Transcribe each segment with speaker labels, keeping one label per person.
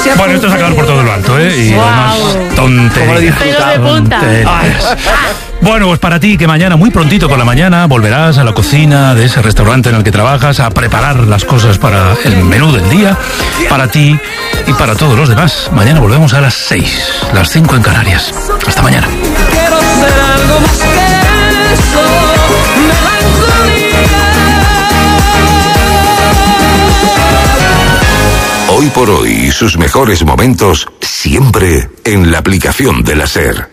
Speaker 1: Bueno, esto es acabar por todo lo alto, ¿eh? Y además, tonterías.
Speaker 2: Pelo de punta.
Speaker 1: Bueno, pues para ti, que mañana, muy prontito por la mañana, volverás a la cocina de ese restaurante en el que trabajas a preparar las cosas para el menú del día, para ti y para todos los demás. Mañana volvemos a las 6, las 5 en Canarias. Hasta mañana.
Speaker 3: Quiero ser algo más que eso, melancolía.
Speaker 4: Hoy por hoy y sus mejores momentos siempre en la aplicación de la SER.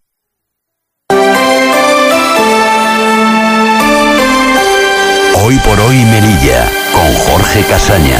Speaker 4: Hoy por hoy Melilla, con Jorge Casaña.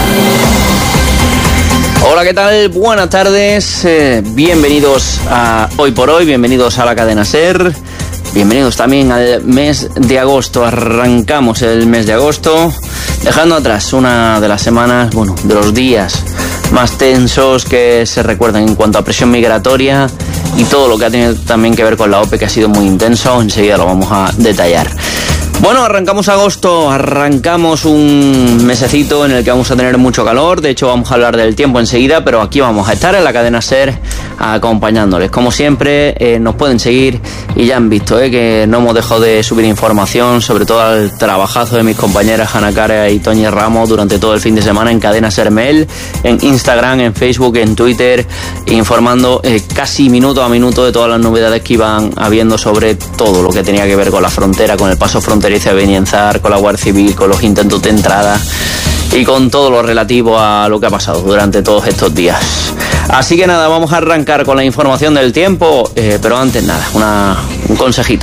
Speaker 5: Hola, ¿qué tal? Buenas tardes, bienvenidos a Hoy por Hoy, bienvenidos a la cadena SER, bienvenidos también al mes de agosto. Arrancamos el mes de agosto, dejando atrás una de las semanas, bueno, de los días más tensos que se recuerdan en cuanto a presión migratoria y todo lo que ha tenido también que ver con la OPE, que ha sido muy intenso. Enseguida lo vamos a detallar. Bueno, arrancamos agosto, arrancamos un mesecito en el que vamos a tener mucho calor. De hecho, vamos a hablar del tiempo enseguida, pero aquí vamos a estar en la cadena SER acompañándoles. Como siempre, nos pueden seguir y ya han visto que no hemos dejado de subir información, sobre todo al trabajazo de mis compañeras Ana Cara y Toñi Ramos durante todo el fin de semana en Cadena SER Mel, en Instagram, en Facebook, en Twitter, informando casi minuto a minuto de todas las novedades que iban habiendo sobre todo lo que tenía que ver con la frontera, con el paso fronterizo de Benienzar, con la Guardia Civil, con los intentos de entrada y con todo lo relativo a lo que ha pasado durante todos estos días. Así que nada, vamos a arrancar con la información del tiempo, pero antes nada, un consejito.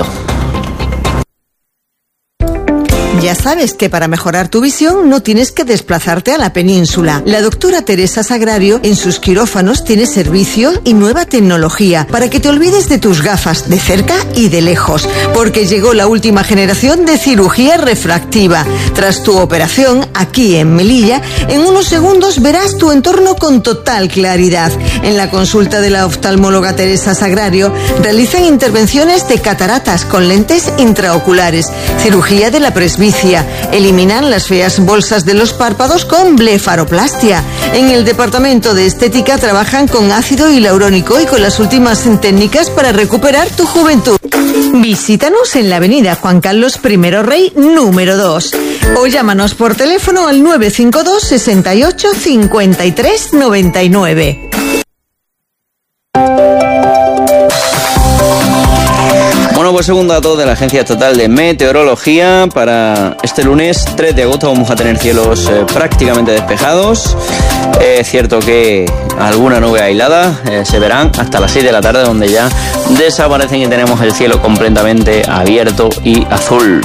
Speaker 6: Ya sabes que para mejorar tu visión no tienes que desplazarte a la península. La doctora Teresa Sagrario en sus quirófanos tiene servicio y nueva tecnología para que te olvides de tus gafas de cerca y de lejos, porque llegó la última generación de cirugía refractiva. Tras tu operación, aquí en Melilla, en unos segundos verás tu entorno con total claridad. En la consulta de la oftalmóloga Teresa Sagrario realizan intervenciones de cataratas con lentes intraoculares, cirugía de la presbicia, eliminan las feas bolsas de los párpados con blefaroplastia. En el departamento de estética trabajan con ácido hialurónico y con las últimas técnicas para recuperar tu juventud. Visítanos en la avenida Juan Carlos I Rey, número 2. O llámanos por teléfono al 952 68 53 99.
Speaker 5: Bueno, pues según datos de la Agencia Estatal de Meteorología, para este lunes 3 de agosto vamos a tener cielos prácticamente despejados. Es cierto que alguna nube aislada se verán hasta las 6 de la tarde, donde ya desaparecen y tenemos el cielo completamente abierto y azul.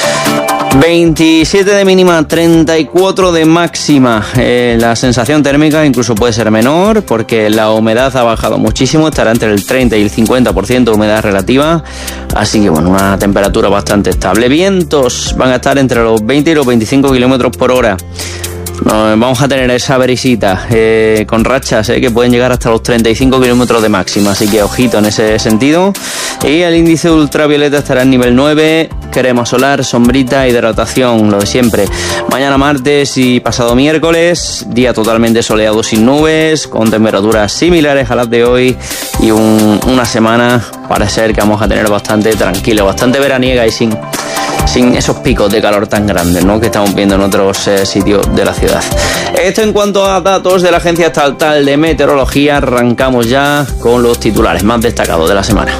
Speaker 5: 27 de mínima, 34 de máxima. La sensación térmica incluso puede ser menor porque la humedad ha bajado muchísimo, estará entre el 30 y el 50% de humedad relativa, así que bueno, una temperatura bastante estable. Vientos van a estar entre los 20 y los 25 kilómetros por hora. Vamos a tener esa brisita con rachas que pueden llegar hasta los 35 kilómetros de máxima, así que ojito en ese sentido. Y el índice ultravioleta estará en nivel 9, crema solar, sombrita, hidratación, lo de siempre. Mañana martes y pasado miércoles, día totalmente soleado sin nubes, con temperaturas similares a las de hoy y una semana parece ser que vamos a tener bastante tranquilo, bastante veraniega y sin esos picos de calor tan grandes, ¿no?, que estamos viendo en otros sitios de la ciudad. Esto en cuanto a datos de la Agencia Estatal de Meteorología. Arrancamos ya con los titulares más destacados de la semana.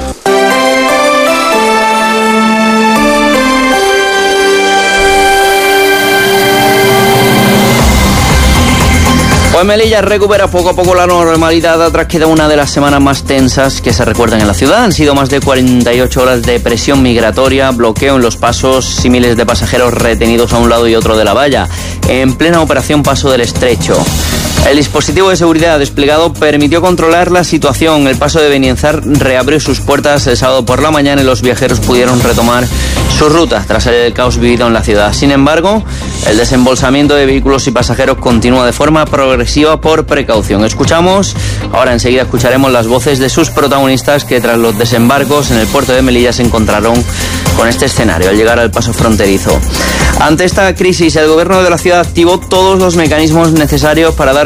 Speaker 5: Pues Melilla recupera poco a poco la normalidad tras que da una de las semanas más tensas que se recuerdan en la ciudad. Han sido más de 48 horas de presión migratoria, bloqueo en los pasos y miles de pasajeros retenidos a un lado y otro de la valla, en plena operación Paso del Estrecho. El dispositivo de seguridad desplegado permitió controlar la situación. El paso de Benienzar reabrió sus puertas el sábado por la mañana y los viajeros pudieron retomar sus rutas tras el caos vivido en la ciudad. Sin embargo, el desembolsamiento de vehículos y pasajeros continúa de forma progresiva por precaución. Ahora enseguida escucharemos las voces de sus protagonistas que tras los desembarcos en el puerto de Melilla se encontraron con este escenario al llegar al paso fronterizo. Ante esta crisis, el gobierno de la ciudad activó todos los mecanismos necesarios para dar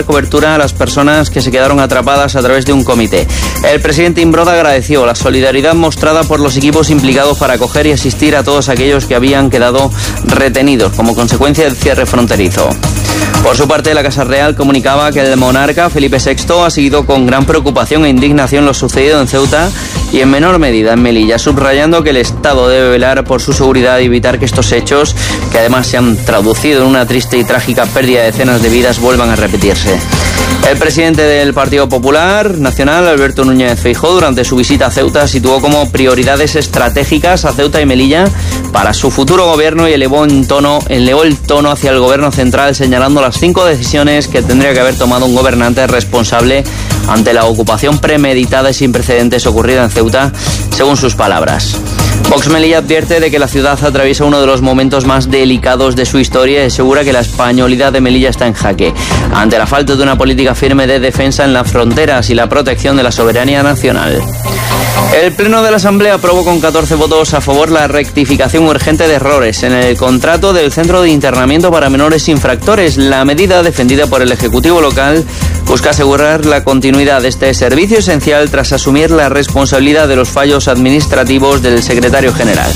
Speaker 5: cobertura a las personas que se quedaron atrapadas a través de un comité. El presidente Imbroda agradeció la solidaridad mostrada por los equipos implicados para acoger y asistir a todos aquellos que habían quedado retenidos como consecuencia del cierre fronterizo. Por su parte, la Casa Real comunicaba que el monarca Felipe VI ha seguido con gran preocupación e indignación lo sucedido en Ceuta y en menor medida en Melilla, subrayando que el Estado debe velar por su seguridad y evitar que estos hechos, que además se han traducido en una triste y trágica pérdida de decenas de vidas, vuelvan a repetirse. El presidente del Partido Popular Nacional, Alberto Núñez Feijóo, durante su visita a Ceuta, situó como prioridades estratégicas a Ceuta y Melilla para su futuro gobierno y elevó el tono hacia el gobierno central, señalando las 5 decisiones que tendría que haber tomado un gobernante responsable ante la ocupación premeditada y sin precedentes ocurrida en Ceuta, según sus palabras. Vox Melilla advierte de que la ciudad atraviesa uno de los momentos más delicados de su historia y asegura que la españolidad de Melilla está en jaque, ante la falta de una política firme de defensa en las fronteras y la protección de la soberanía nacional. El Pleno de la Asamblea aprobó con 14 votos a favor la rectificación urgente de errores en el contrato del Centro de Internamiento para Menores Infractores. La medida, defendida por el Ejecutivo local, busca asegurar la continuidad de este servicio esencial tras asumir la responsabilidad de los fallos administrativos del secretario general.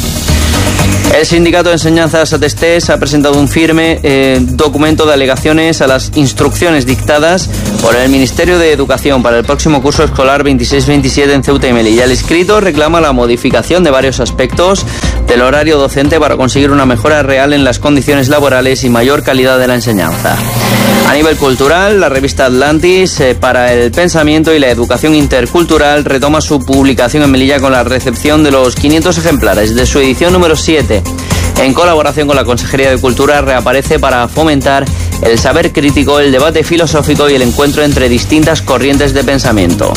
Speaker 5: El sindicato de enseñanza Satestés ha presentado un firme documento de alegaciones a las instrucciones dictadas por el Ministerio de Educación para el próximo curso escolar 26-27 en Ceuta y Melilla. El escrito reclama la modificación de varios aspectos del horario docente para conseguir una mejora real en las condiciones laborales y mayor calidad de la enseñanza. A nivel cultural, la revista Atlantis para el pensamiento y la educación intercultural retoma su publicación en Melilla con la recepción de los 500 ejemplares de su edición número 7. En colaboración con la Consejería de Cultura, reaparece para fomentar el saber crítico, el debate filosófico y el encuentro entre distintas corrientes de pensamiento.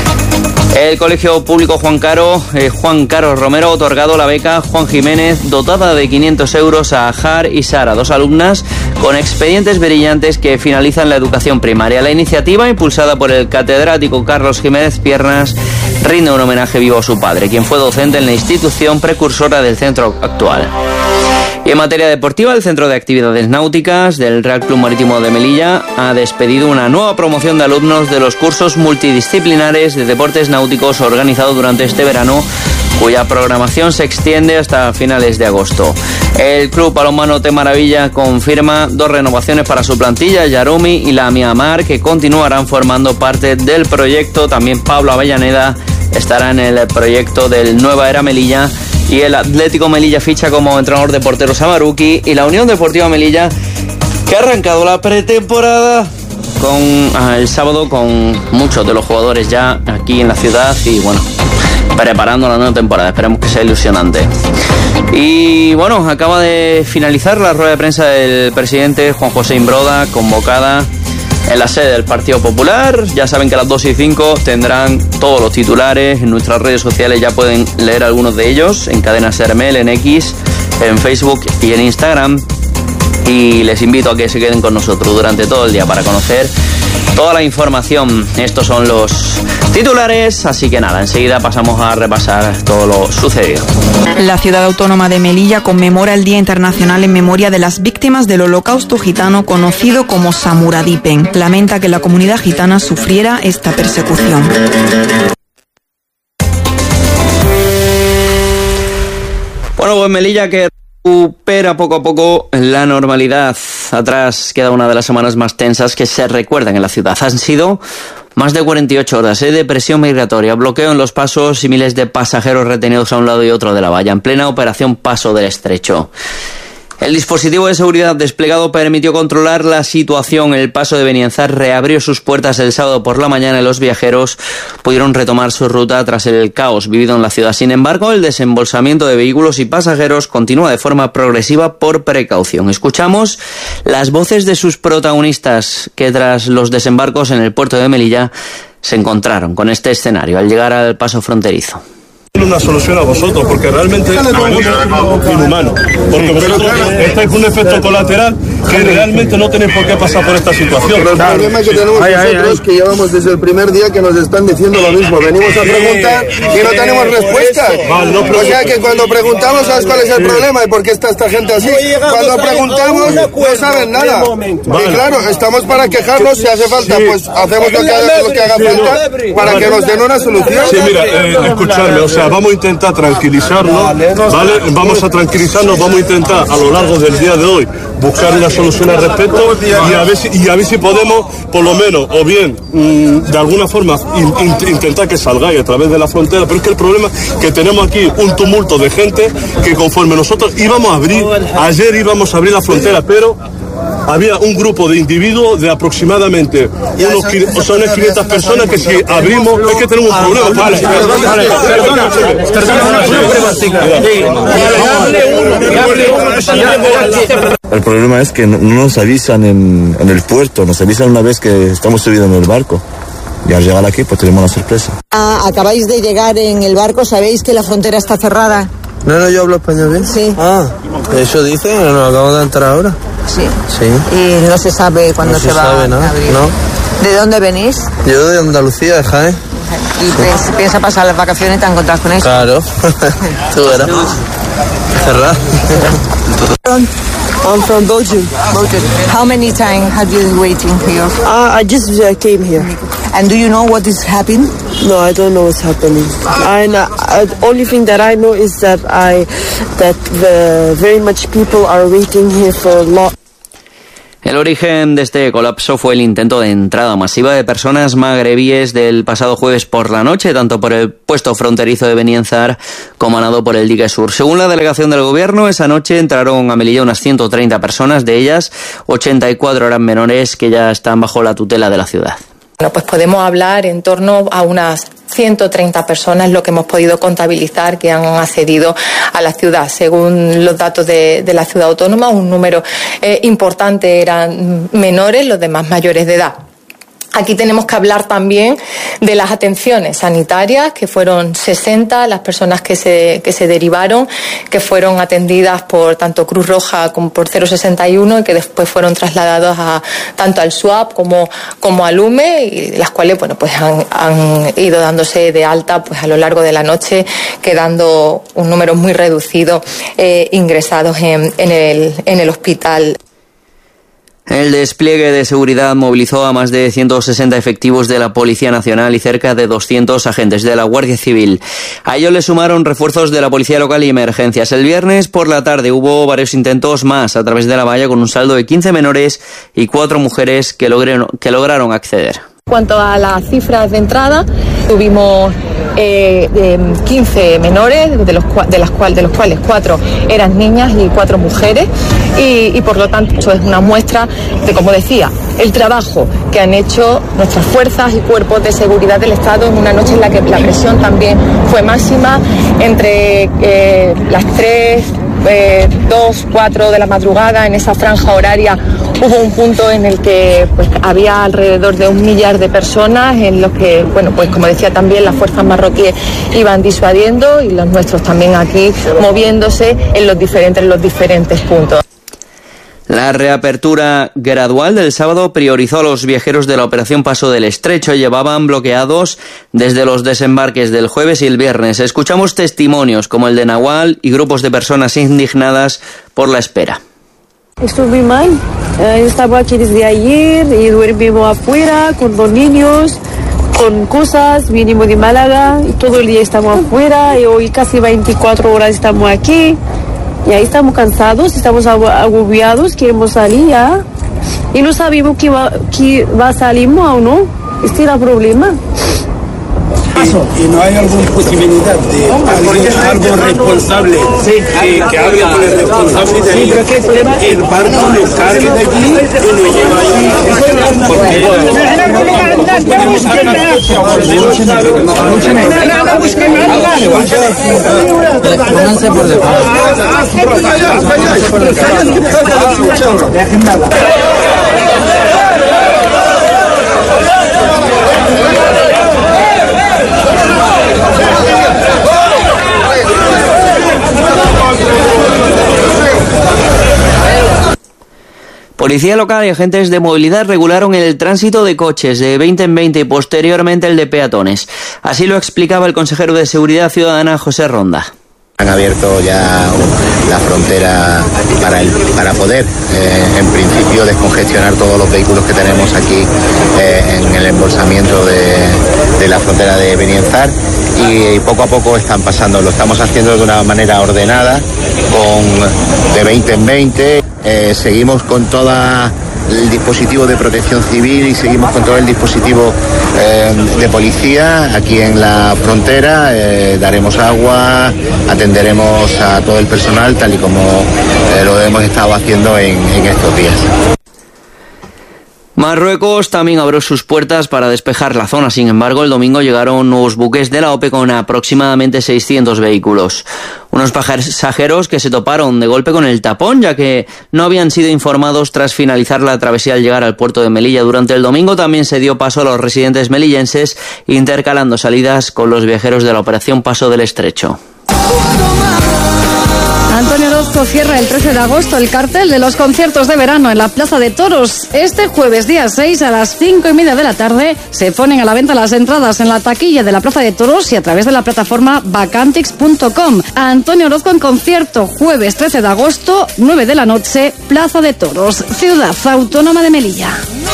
Speaker 5: El Colegio Público Juan Caro Romero ha otorgado la beca Juan Jiménez, dotada de 500 euros a Jar y Sara, 2 alumnas con expedientes brillantes que finalizan la educación primaria. La iniciativa, impulsada por el catedrático Carlos Jiménez Piernas, rinde un homenaje vivo a su padre, quien fue docente en la institución precursora del centro actual. Y en materia deportiva, el Centro de Actividades Náuticas del Real Club Marítimo de Melilla ha despedido una nueva promoción de alumnos de los cursos multidisciplinares de deportes náuticos organizados durante este verano, cuya programación se extiende hasta finales de agosto. El Club Balonmano Te Maravilla confirma 2 renovaciones para su plantilla, Yarumi y la Miamar, que continuarán formando parte del proyecto. También Pablo Avellaneda estará en el proyecto del Nueva Era Melilla. Y el Atlético Melilla ficha como entrenador de porteros a Maruki, y la Unión Deportiva Melilla, que ha arrancado la pretemporada el sábado con muchos de los jugadores ya aquí en la ciudad y bueno, preparando la nueva temporada. Esperemos que sea ilusionante. Y bueno, acaba de finalizar la rueda de prensa del presidente Juan José Imbroda, convocada en la sede del Partido Popular. Ya saben que a las 2:05 tendrán todos los titulares en nuestras redes sociales, ya pueden leer algunos de ellos en Cadena Ser Mel, en X, en Facebook y en Instagram. Y les invito a que se queden con nosotros durante todo el día para conocer toda la información. Estos son los titulares, así que nada, enseguida pasamos a repasar todo lo sucedido.
Speaker 2: La ciudad autónoma de Melilla conmemora el Día Internacional en memoria de las víctimas del Holocausto gitano, conocido como Samuradipen. Lamenta que la comunidad gitana sufriera esta persecución.
Speaker 5: Bueno, pues Melilla que recupera poco a poco la normalidad. Atrás queda una de las semanas más tensas que se recuerdan en la ciudad. Han sido más de 48 horas de presión migratoria, bloqueo en los pasos y miles de pasajeros retenidos a un lado y otro de la valla, en plena operación Paso del Estrecho. El dispositivo de seguridad desplegado permitió controlar la situación. El paso de Benianzar reabrió sus puertas el sábado por la mañana y los viajeros pudieron retomar su ruta tras el caos vivido en la ciudad. Sin embargo, el desembolsamiento de vehículos y pasajeros continúa de forma progresiva por precaución. Escuchamos las voces de sus protagonistas que tras los desembarcos en el puerto de Melilla se encontraron con este escenario al llegar al paso fronterizo.
Speaker 7: Una solución a vosotros, porque realmente es inhumano, porque vosotros estáis con un efecto colateral que realmente no tenéis por qué pasar por esta situación.
Speaker 8: Pero el problema que tenemos nosotros, que llevamos desde el primer día que nos están diciendo lo mismo, venimos a preguntar y no tenemos respuesta. O sea que cuando preguntamos, ¿sabes cuál es el problema y por qué está esta gente así? Cuando preguntamos no saben nada. Y claro, estamos para quejarnos, si hace falta, pues hacemos lo que haga falta para que nos den una solución.
Speaker 7: Sí, mira, escuchadme, o sea, vamos a intentar tranquilizarnos, ¿vale? Vamos a tranquilizarnos, vamos a intentar a lo largo del día de hoy buscar una solución al respecto y a ver si podemos, por lo menos, o bien, de alguna forma, intentar que salgáis a través de la frontera. Pero es que el problema es que tenemos aquí un tumulto de gente que conforme nosotros ayer íbamos a abrir la frontera, pero había un grupo de individuos de aproximadamente unas 500 personas que si abrimos es que tenemos un problema.
Speaker 9: El problema es que no nos avisan en el puerto, nos avisan una vez que estamos subidos en el barco. Y al llegar aquí pues tenemos una sorpresa.
Speaker 6: Acabáis de llegar en el barco, ¿sabéis que la frontera está cerrada?
Speaker 8: No, yo hablo español bien.
Speaker 6: Sí.
Speaker 8: Eso dice, nos acabamos de entrar ahora.
Speaker 6: Sí.
Speaker 8: Sí.
Speaker 6: Y no se sabe cuándo se va a abrir.
Speaker 8: No.
Speaker 6: ¿De dónde venís?
Speaker 8: Yo de Andalucía, de Jaén.
Speaker 6: ¿Y piensa pasar las vacaciones y te encontrás con eso?
Speaker 8: Claro. Tú verás. Cerrado.
Speaker 10: I'm from Belgium.
Speaker 6: How many times have you been waiting here?
Speaker 10: I just came here.
Speaker 6: And do you know what is happening?
Speaker 10: No, I don't know what's happening. And the only thing that I know is that very much people are waiting here for a lot.
Speaker 5: El origen de este colapso fue el intento de entrada masiva de personas magrebíes del pasado jueves por la noche, tanto por el puesto fronterizo de Benienzar como manado por el dique sur. Según la delegación del gobierno, esa noche entraron a Melilla unas 130 personas, de ellas 84 eran menores que ya están bajo la tutela de la ciudad.
Speaker 11: Bueno, pues podemos hablar en torno a unas 130 personas, lo que hemos podido contabilizar, que han accedido a la ciudad. Según los datos de la ciudad autónoma, un número importante eran menores, los demás mayores de edad. Aquí tenemos que hablar también de las atenciones sanitarias, que fueron 60 las personas que se derivaron, que fueron atendidas por tanto Cruz Roja como por 061 y que después fueron trasladados tanto al SUAP como al UME, y las cuales pues han ido dándose de alta pues a lo largo de la noche, quedando un número muy reducido ingresados en el hospital.
Speaker 5: El despliegue de seguridad movilizó a más de 160 efectivos de la Policía Nacional y cerca de 200 agentes de la Guardia Civil. A ello le sumaron refuerzos de la Policía Local y emergencias. El viernes por la tarde hubo varios intentos más a través de la valla, con un saldo de 15 menores y 4 mujeres que lograron acceder.
Speaker 11: En cuanto a las cifras de entrada, tuvimos 15 menores, de los cuales 4 eran niñas y 4 mujeres, y por lo tanto eso es una muestra de, como decía, el trabajo que han hecho nuestras fuerzas y cuerpos de seguridad del Estado en una noche en la que la presión también fue máxima. Entre las 3, 2, 4 de la madrugada, en esa franja horaria, hubo un punto en el que pues había alrededor de 1 millar de personas, en los que, pues como decía también, las fuerzas marroquíes iban disuadiendo y los nuestros también aquí moviéndose en los diferentes puntos.
Speaker 5: La reapertura gradual del sábado priorizó a los viajeros de la operación Paso del Estrecho. Llevaban bloqueados desde los desembarques del jueves y el viernes. Escuchamos testimonios como el de Nahual y grupos de personas indignadas por la espera.
Speaker 10: Estoy muy mal. Yo estaba aquí desde ayer y dormimos afuera con 2 niños, con cosas. Vinimos de Málaga y todo el día estamos afuera, y hoy casi 24 horas estamos aquí. Y ahí estamos cansados, estamos agobiados, queremos salir ya. Y no sabemos que va a salir o no. Este era el problema.
Speaker 12: ¿Y no hay alguna posibilidad de algo responsable que hable con el responsable de ahí? El barco lo cargue de aquí y lo lleva allí? Porque podemos sacar
Speaker 3: pónganse por debajo.
Speaker 5: Policía local y agentes de movilidad regularon el tránsito de coches de 20 en 20 y posteriormente el de peatones. Así lo explicaba el consejero de Seguridad Ciudadana, José Ronda.
Speaker 13: Han abierto ya la frontera para poder, en principio, descongestionar todos los vehículos que tenemos aquí en el embolsamiento de la frontera de Benienzar, y poco a poco están pasando. Lo estamos haciendo de una manera ordenada, de 20 en 20. Seguimos con toda el dispositivo de protección civil y seguimos con todo el dispositivo de policía aquí en la frontera. Daremos agua, atenderemos a todo el personal tal y como lo hemos estado haciendo en estos días.
Speaker 5: Marruecos también abrió sus puertas para despejar la zona. Sin embargo, el domingo llegaron nuevos buques de la OPE con aproximadamente 600 vehículos. Unos pasajeros que se toparon de golpe con el tapón, ya que no habían sido informados tras finalizar la travesía al llegar al puerto de Melilla. Durante el domingo también se dio paso a los residentes melillenses, intercalando salidas con los viajeros de la operación Paso del Estrecho.
Speaker 14: Antonio Orozco cierra el 13 de agosto el cartel de los conciertos de verano en la Plaza de Toros. Este jueves día 6 a las 5:30 de la tarde se ponen a la venta las entradas en la taquilla de la Plaza de Toros y a través de la plataforma vacantix.com. Antonio Orozco en concierto, jueves 13 de agosto, 9 de la noche, Plaza de Toros, Ciudad Autónoma de Melilla.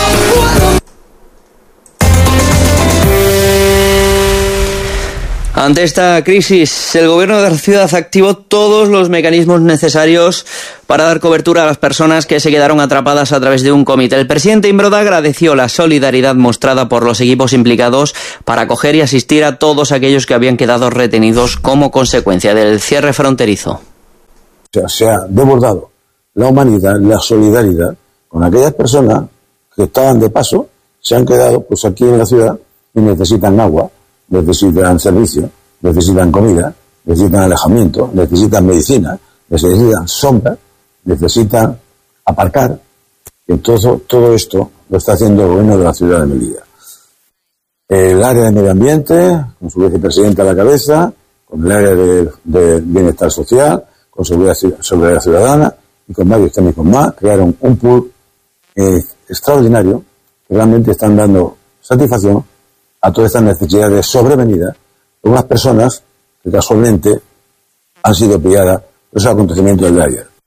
Speaker 5: Ante esta crisis, el gobierno de la ciudad activó todos los mecanismos necesarios para dar cobertura a las personas que se quedaron atrapadas a través de un comité. El presidente Imbroda agradeció la solidaridad mostrada por los equipos implicados para acoger y asistir a todos aquellos que habían quedado retenidos como consecuencia del cierre fronterizo.
Speaker 15: Se ha desbordado la humanidad, la solidaridad con aquellas personas que estaban de paso, se han quedado pues aquí en la ciudad y necesitan agua, necesitan servicio, necesitan comida, necesitan alejamiento, necesitan medicina, necesitan sombra, necesitan aparcar. Y todo esto lo está haciendo el gobierno de la ciudad de Melilla. El área de medio ambiente, con su vicepresidenta a la cabeza, con el área de bienestar social, con seguridad ciudadana y con varios técnicos más, crearon un pool extraordinario que realmente están dando satisfacción a todas estas necesidades sobrevenidas de unas personas que casualmente han sido pilladas por esos acontecimientos del día de ayer.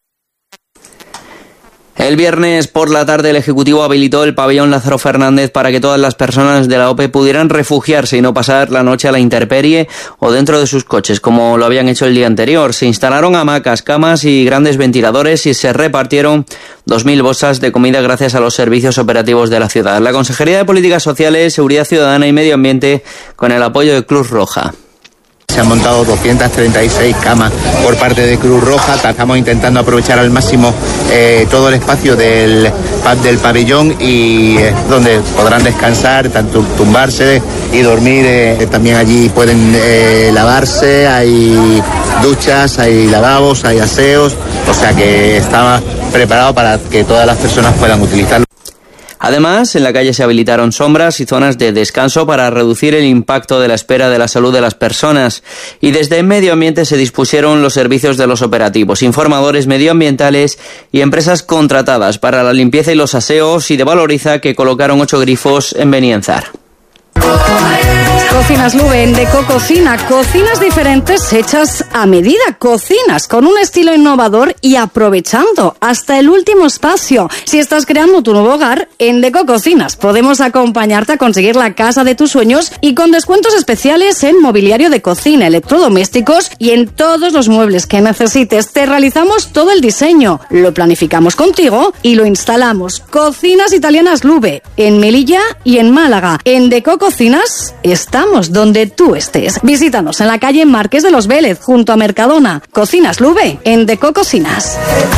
Speaker 5: El viernes por la tarde el Ejecutivo habilitó el pabellón Lázaro Fernández para que todas las personas de la OPE pudieran refugiarse y no pasar la noche a la intemperie o dentro de sus coches, como lo habían hecho el día anterior. Se instalaron hamacas, camas y grandes ventiladores y se repartieron 2.000 bolsas de comida gracias a los servicios operativos de la ciudad. La Consejería de Políticas Sociales, Seguridad Ciudadana y Medio Ambiente, con el apoyo de Cruz Roja.
Speaker 13: Se han montado 236 camas por parte de Cruz Roja. Estamos intentando aprovechar al máximo todo el espacio del pabellón y donde podrán descansar, tanto tumbarse y dormir. También allí pueden lavarse, hay duchas, hay lavabos, hay aseos, o sea que está preparado para que todas las personas puedan utilizarlo.
Speaker 5: Además, en la calle se habilitaron sombras y zonas de descanso para reducir el impacto de la espera de la salud de las personas. Y desde Medio Ambiente se dispusieron los servicios de los operativos, informadores medioambientales y empresas contratadas para la limpieza y los aseos, y de Valoriza, que colocaron 8 grifos en Benienzar.
Speaker 14: Cocinas Lube en Deco Cocina, cocinas diferentes hechas a medida, cocinas con un estilo innovador y aprovechando hasta el último espacio. Si estás creando tu nuevo hogar, en Deco Cocinas podemos acompañarte a conseguir la casa de tus sueños y con descuentos especiales en mobiliario de cocina, electrodomésticos y en todos los muebles que necesites. Te realizamos todo el diseño, lo planificamos contigo y lo instalamos. Cocinas Italianas Lube en Melilla y en Málaga. En Deco Cocinas estamos donde tú estés. Visítanos en la calle Marqués de los Vélez, junto a Mercadona. Cocinas Lube, en Deco Cocinas.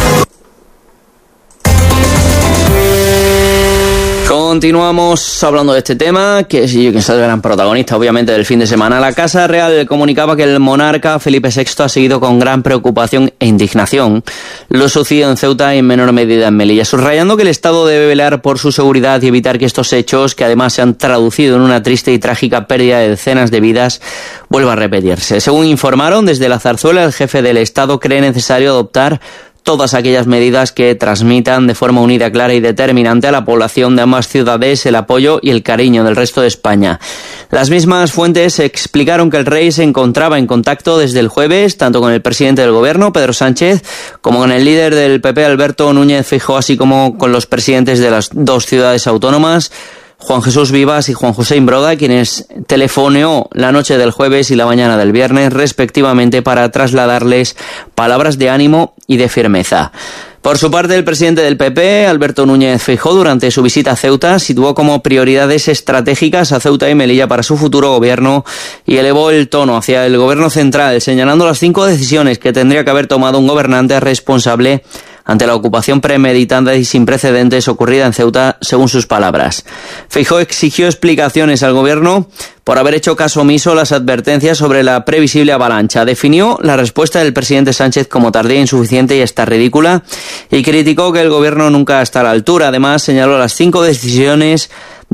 Speaker 5: Continuamos hablando de este tema, que es el gran protagonista, obviamente, del fin de semana. La Casa Real comunicaba que el monarca Felipe VI ha seguido con gran preocupación e indignación lo sucedido en Ceuta y en menor medida en Melilla, subrayando que el Estado debe velar por su seguridad y evitar que estos hechos, que además se han traducido en una triste y trágica pérdida de decenas de vidas, vuelva a repetirse. Según informaron desde la Zarzuela, el jefe del Estado cree necesario adoptar todas aquellas medidas que transmitan de forma unida, clara y determinante a la población de ambas ciudades el apoyo y el cariño del resto de España. Las mismas fuentes explicaron que el rey se encontraba en contacto desde el jueves, tanto con el presidente del gobierno, Pedro Sánchez, como con el líder del PP, Alberto Núñez Feijóo, así como con los presidentes de las dos ciudades autónomas, Juan Jesús Vivas y Juan José Imbroda, quienes telefoneó la noche del jueves y la mañana del viernes, respectivamente, para trasladarles palabras de ánimo y de firmeza. Por su parte, el presidente del PP, Alberto Núñez Feijóo, durante su visita a Ceuta, situó como prioridades estratégicas a Ceuta y Melilla para su futuro gobierno y elevó el tono hacia el gobierno central, señalando las 5 decisiones que tendría que haber tomado un gobernante responsable ante la ocupación premeditada y sin precedentes ocurrida en Ceuta, según sus palabras. Feijóo exigió explicaciones al gobierno por haber hecho caso omiso a las advertencias sobre la previsible avalancha. Definió la respuesta del presidente Sánchez como tardía, insuficiente y hasta ridícula, y criticó que el gobierno nunca está a la altura. Además, señaló las 5 decisiones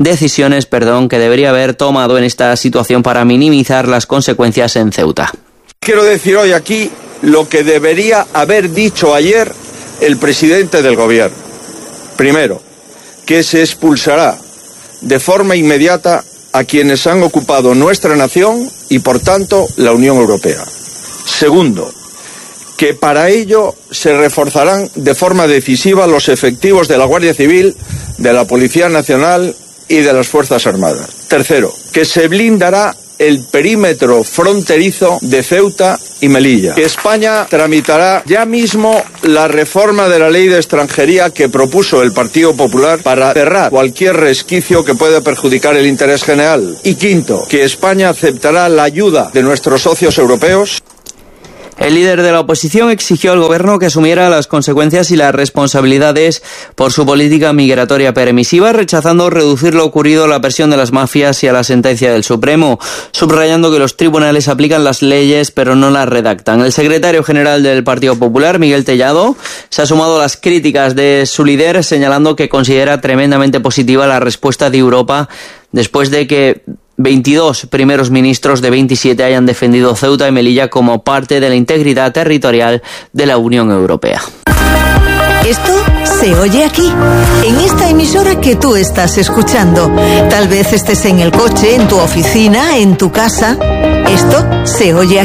Speaker 5: que debería haber tomado en esta situación para minimizar las consecuencias en Ceuta.
Speaker 16: Quiero decir hoy aquí lo que debería haber dicho ayer el presidente del gobierno. Primero, que se expulsará de forma inmediata a quienes han ocupado nuestra nación y, por tanto, la Unión Europea. Segundo, que para ello se reforzarán de forma decisiva los efectivos de la Guardia Civil, de la Policía Nacional y de las Fuerzas Armadas. Tercero, que se blindará el perímetro fronterizo de Ceuta y Melilla. Que España tramitará ya mismo la reforma de la ley de extranjería que propuso el Partido Popular para cerrar cualquier resquicio que pueda perjudicar el interés general. Y quinto, que España aceptará la ayuda de nuestros socios europeos.
Speaker 5: El líder de la oposición exigió al gobierno que asumiera las consecuencias y las responsabilidades por su política migratoria permisiva, rechazando reducir lo ocurrido a la presión de las mafias y a la sentencia del Supremo, subrayando que los tribunales aplican las leyes pero no las redactan. El secretario general del Partido Popular, Miguel Tellado, se ha sumado a las críticas de su líder, señalando que considera tremendamente positiva la respuesta de Europa después de que 22 primeros ministros de 27 hayan defendido Ceuta y Melilla como parte de la integridad territorial de la Unión Europea.
Speaker 6: Esto se oye aquí, en esta emisora que tú estás escuchando. Tal vez estés en el coche, en tu oficina, en tu casa. Esto se oye aquí.